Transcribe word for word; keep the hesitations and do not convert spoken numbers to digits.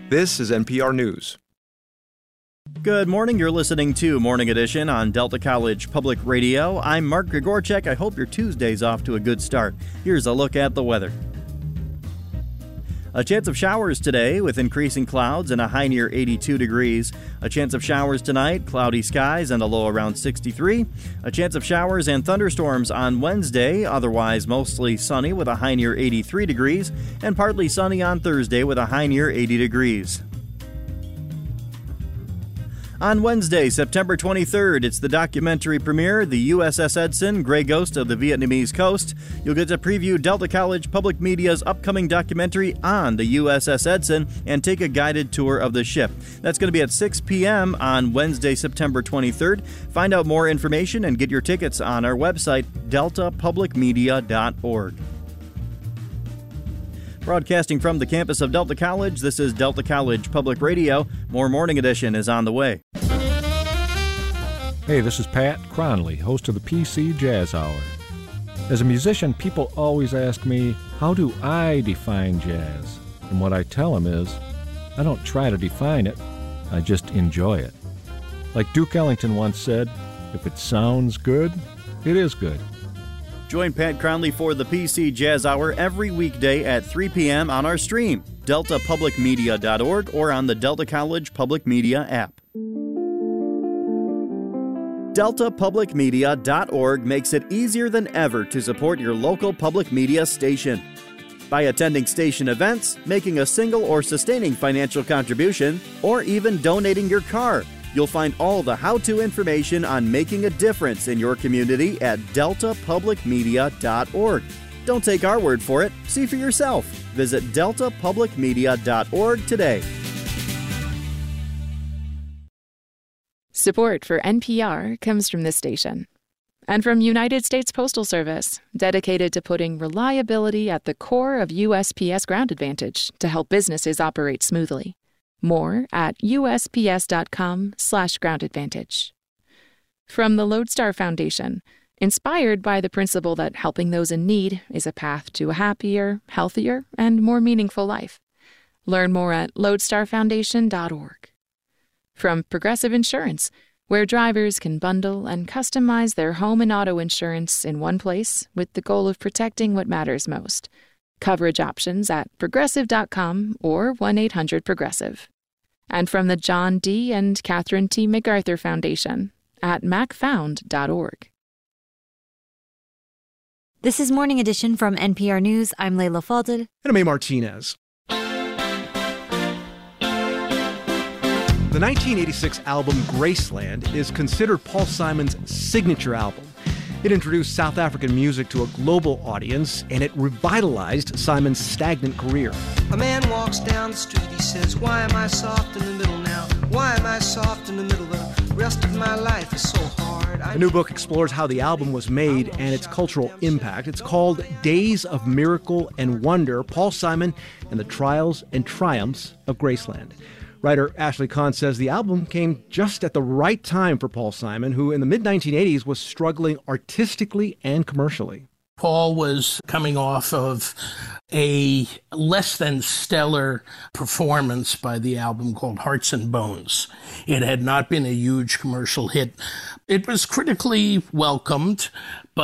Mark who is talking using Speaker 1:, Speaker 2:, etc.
Speaker 1: This is N P R News.
Speaker 2: Good morning. You're listening to Morning Edition on Delta College Public Radio. I'm Mark Grigorchek. I hope your Tuesday's off to a good start. Here's a look at the weather. A chance of showers today with increasing clouds and a high near eighty-two degrees. A chance of showers tonight, cloudy skies and a low around sixty-three. A chance of showers and thunderstorms on Wednesday, otherwise mostly sunny with a high near eighty-three degrees, and partly sunny on Thursday with a high near eighty degrees. On Wednesday, September twenty-third, it's the documentary premiere, the U S S Edson, Grey Ghost of the Vietnamese Coast. You'll get to preview Delta College Public Media's upcoming documentary on the U S S Edson and take a guided tour of the ship. That's going to be at six p.m. on Wednesday, September twenty-third. Find out more information and get your tickets on our website, delta public media dot org. Broadcasting from the campus of Delta College, this is Delta College Public Radio. More Morning Edition is on the way.
Speaker 3: Hey, this is Pat Cronley, host of the P C Jazz Hour. As a musician, people always ask me, how do I define jazz? And what I tell them is, I don't try to define it, I just enjoy it. Like Duke Ellington once said, if it sounds good, it is good.
Speaker 2: Join Pat Cronley for the P C Jazz Hour every weekday at three p.m. on our stream, delta public media dot org, or on the Delta College Public Media app. delta public media dot org makes it easier than ever to support your local public media station. By attending station events, making a single or sustaining financial contribution, or even donating your car, you'll find all the how-to information on making a difference in your community at delta public media dot org. Don't take our word for it. See for yourself. Visit delta public media dot org today.
Speaker 4: Support for N P R comes from this station and from United States Postal Service, dedicated to putting reliability at the core of U S P S Ground Advantage to help businesses operate smoothly. More at U S P S dot com slash ground advantage. From the Lodestar Foundation, inspired by the principle that helping those in need is a path to a happier, healthier, and more meaningful life. Learn more at lodestar foundation dot org. From Progressive Insurance, where drivers can bundle and customize their home and auto insurance in one place with the goal of protecting what matters most. Coverage options at progressive dot com or one eight hundred progressive. And from the John D. and Catherine T. MacArthur Foundation at mac found dot org.
Speaker 5: This is Morning Edition from N P R News. I'm Layla Falded.
Speaker 6: And I'm A. Martinez. The nineteen eighty-six album Graceland is considered Paul Simon's signature album. It introduced South African music to a global audience, and it revitalized Simon's stagnant career.
Speaker 7: A man walks down the street, he says, why am I soft in the middle now? Why am I soft in the middle? The rest of my life is so hard.
Speaker 6: A new book explores how the album was made and its cultural impact. It's called Days of Miracle and Wonder, Paul Simon and the Trials and Triumphs of Graceland. Writer Ashley Kahn says the album came just at the right time for Paul Simon, who in the mid nineteen eighties was struggling artistically and commercially.
Speaker 8: Paul was coming off of a less than stellar performance by the album called Hearts and Bones. It had not been a huge commercial hit. It was critically welcomed, but